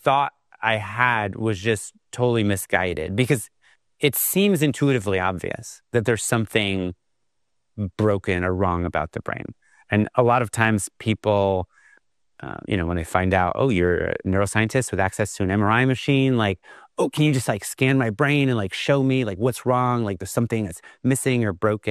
thought I had was just totally misguided, because it seems intuitively obvious that there's something broken or wrong about the brain. And a lot of times people, when they find out, oh, you're a neuroscientist with access to an MRI machine, like, oh, can you just like scan my brain and like show me like what's wrong? Like there's something that's missing or broken.